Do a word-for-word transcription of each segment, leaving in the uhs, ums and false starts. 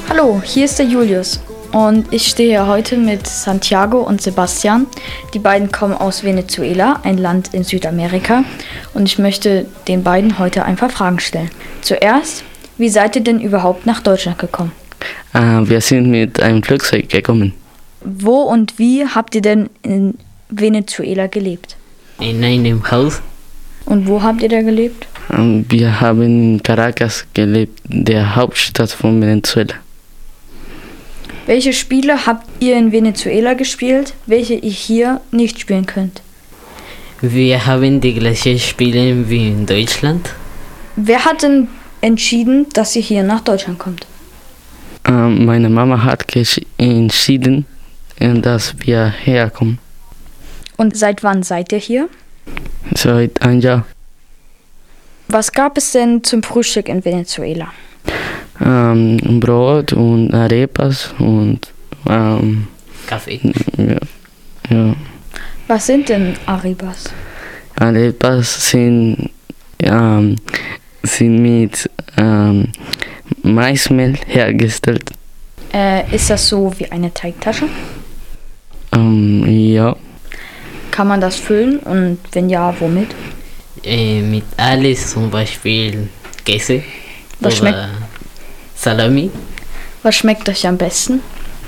Hallo, hier ist der Julius und ich stehe hier heute mit Santiago und Sebastian. Die beiden kommen aus Venezuela, ein Land in Südamerika, und ich möchte den beiden heute ein paar Fragen stellen. Zuerst, wie seid ihr denn überhaupt nach Deutschland gekommen? Uh, wir sind mit einem Flugzeug gekommen. Wo und wie habt ihr denn in Venezuela gelebt? In einem Haus. Und wo habt ihr da gelebt? Uh, wir haben in Caracas gelebt, der Hauptstadt von Venezuela. Welche Spiele habt ihr in Venezuela gespielt, welche ihr hier nicht spielen könnt? Wir haben die gleichen Spiele wie in Deutschland. Wer hat denn entschieden, dass ihr hier nach Deutschland kommt? Uh, meine Mama hat gesch- entschieden, dass wir herkommen. Und seit wann seid ihr hier? Seit ein Jahr. Was gab es denn zum Frühstück in Venezuela? Um, Brot und Arepas und um, Kaffee. Ja, ja. Was sind denn Arepas? Arepas sind, um, sind mit um, Maismehl hergestellt. Äh, ist das so wie eine Teigtasche? Um, ja. Kann man das füllen und wenn ja, womit? Äh, mit alles, zum Beispiel Käse. Was oder schmeckt? Salami. Was schmeckt euch am besten?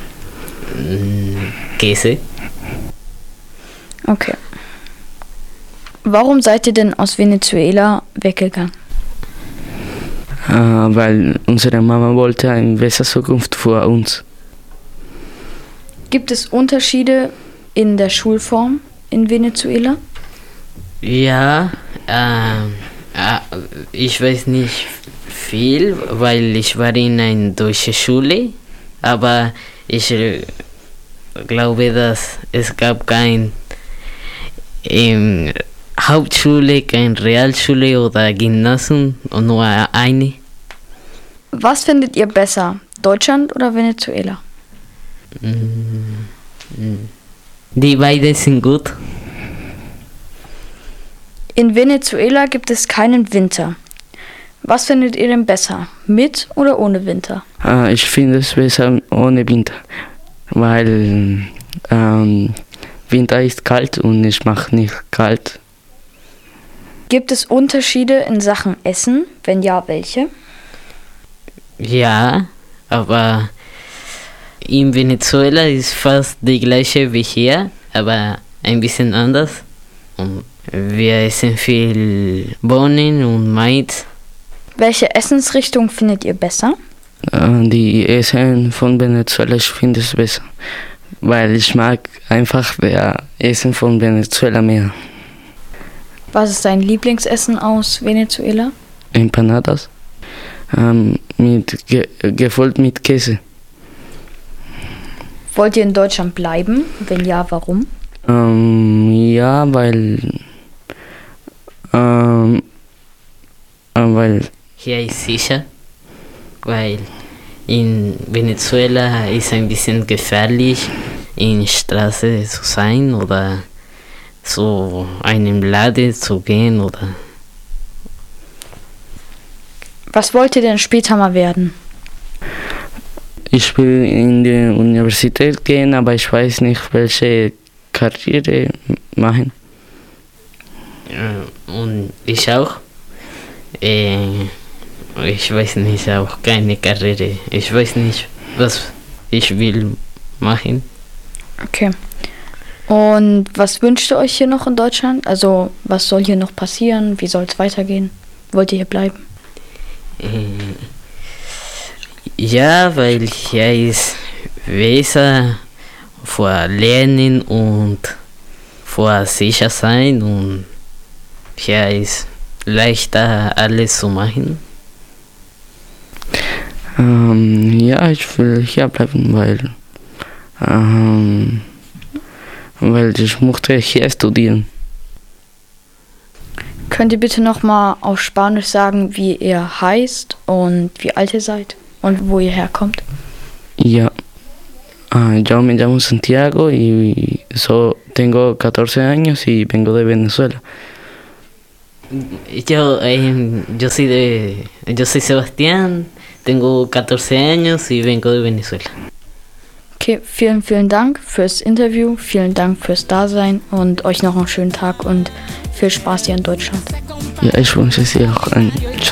Käse. Okay. Warum seid ihr denn aus Venezuela weggegangen? Uh, weil unsere Mama wollte eine bessere Zukunft für uns. Gibt es Unterschiede in der Schulform in Venezuela? Ja, äh, äh, ich weiß nicht viel, weil ich war in einer deutschen Schule, aber ich äh, glaube, dass es gab kein ähm, Hauptschule, keine Realschule oder Gymnasium, nur eine. Was findet ihr besser, Deutschland oder Venezuela? Die beiden sind gut. In Venezuela gibt es keinen Winter. Was findet ihr denn besser, mit oder ohne Winter? Uh, ich finde es besser ohne Winter, weil um, Winter ist kalt und ich mache nicht kalt. Gibt es Unterschiede in Sachen Essen? Wenn ja, welche? Ja, aber in Venezuela ist fast die gleiche wie hier, aber ein bisschen anders. Und wir essen viel Bohnen und Mais. Welche Essensrichtung findet ihr besser? Uh, die Essen von Venezuela, ich finde es besser, weil ich mag einfach das Essen von Venezuela mehr. Was ist dein Lieblingsessen aus Venezuela? Empanadas, um, mit, ge- gefüllt mit Käse. Wollt ihr in Deutschland bleiben? Wenn ja, warum? Um, ja, weil, um, weil Hier ist sicher, weil in Venezuela ist ein bisschen gefährlich, in der Straße zu sein oder zu einem Laden zu gehen oder. Was wollt ihr denn später mal werden? ich will in die Universität gehen, aber ich weiß nicht, welche Karriere machen. Ja, und ich auch. Äh, ich weiß nicht, auch keine Karriere. Ich weiß nicht, was ich will machen. Okay. Und was wünscht ihr euch hier noch in Deutschland? Also, was soll hier noch passieren? Wie soll es weitergehen? Wollt ihr hier bleiben? Äh, ja, weil hier ist besser für Lernen und für sicher sein und hier ist leichter alles zu machen. Ähm, ja, ich will hier bleiben, weil, ähm, weil ich möchte hier studieren. Könnt ihr bitte nochmal auf Spanisch sagen, wie ihr heißt und wie alt ihr seid und wo ihr herkommt? Ja, uh, yo me llamo Santiago y so, tengo catorce años y vengo de Venezuela. Yo, eh, yo soy de, yo soy Sebastián, tengo catorce años y vengo de Venezuela. Okay, vielen, vielen Dank fürs Interview, vielen Dank fürs Dasein und euch noch einen schönen Tag und viel Spaß hier in Deutschland. Ja, ich wünsche Sie auch einen schönen